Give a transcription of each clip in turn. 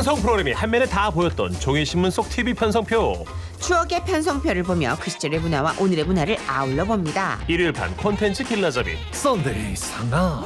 방송 프로그램이 한면에 다 보였던 종이신문 속 TV 편성표. 추억의 편성표를 보며 그 시절의 문화와 오늘의 문화를 아울러 봅니다. 일요일판 콘텐츠 길라잡이 썬데이 상나.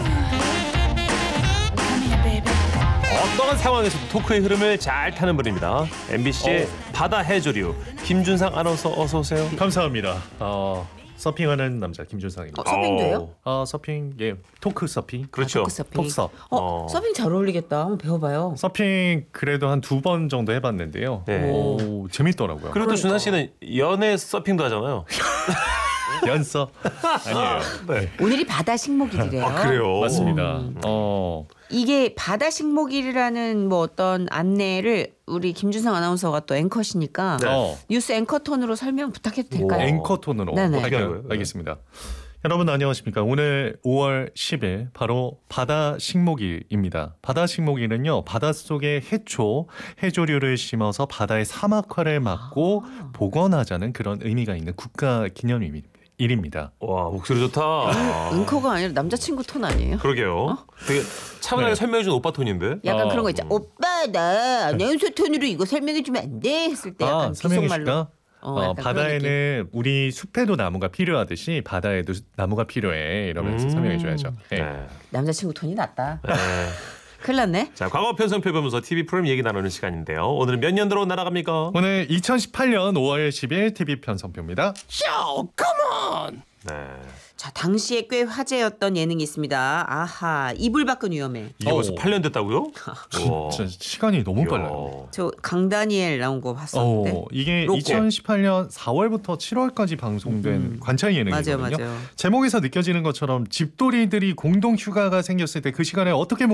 어떠한 상황에서도 토크의 흐름을 잘 타는 분입니다. MBC의 바다 해조류 김준상 아나운서 어서 오세요. 감사합니다. 서핑하는 남자 김준상입니다. 서핑도요? 서핑 토크 서핑. 그렇죠. 토크 서핑. 톡서. 서핑 잘 어울리겠다. 한번 배워봐요. 서핑 그래도 한 2번 정도 해봤는데요. 네. 오, 재밌더라고요. 그리고 또 준상 씨는 연애 서핑도 하잖아요. 연서 아니에요. 네. 오늘이 바다 식목일이래요. 그래요. 맞습니다. 이게 바다 식목일이라는 뭐 어떤 안내를 우리 김준상 아나운서가 또 앵커시니까 네. 뉴스 앵커 톤으로 설명 부탁해도 될까요? 앵커 톤으로 네네. 할까요? 네. 알겠습니다. 여러분 안녕하십니까? 오늘 5월 10일 바로 바다 식목일입니다. 바다 식목일은요. 바닷속에 해초, 해조류를 심어서 바다의 사막화를 막고 복원하자는 그런 의미가 있는 국가 기념일입니다. 와 목소리 좋다. 앵커가 아니라 남자친구 톤 아니에요? 그러게요. 되게 차분하게 네. 설명해준 오빠 톤인데. 약간 그런 거 있잖아. 오빠 나 아나운서 톤으로 이거 설명해주면 안 돼? 했을 때 약간 설명해 비속말로. 줄까? 약간 그런 느낌. 바다에는 우리 숲에도 나무가 필요하듯이 바다에도 나무가 필요해 이러면서 설명해 줘야죠. 네. 네. 남자친구 톤이 낫다. 네. 큰일 났네. 자, 과거 편성표 보면서 TV 프로그램 얘기 나누는 시간인데요. 오늘은 몇 년도로 날아갑니까? 오늘 2018년 5월 10일 TV 편성표입니다. 네. 자, 당시에 꽤 화제였던 예능이 있습니다. 아하, 이불 밖은 위험해. 이게 벌써 오. 8년 됐다고요? 우와. 진짜 시간이 너무 이야. 빨라요. 저 강다니엘 나온 거 봤었는데. 이게 로꼬. 2018년 4월부터 7월까지 방송된 관찰 예능이거든요. 맞아요. 제목에서 느껴지는 것처럼 집돌이들이 공동 휴가가 생겼을 때 그 시간에 어떻게